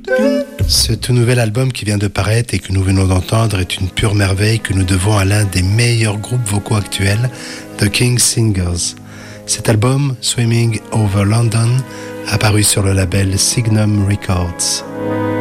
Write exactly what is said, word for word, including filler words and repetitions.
Ce tout nouvel album qui vient de paraître et que nous venons d'entendre est une pure merveille que nous devons à l'un des meilleurs groupes vocaux actuels, The King Singers. Cet album, Swimming Over London, a paru sur le label Signum Records.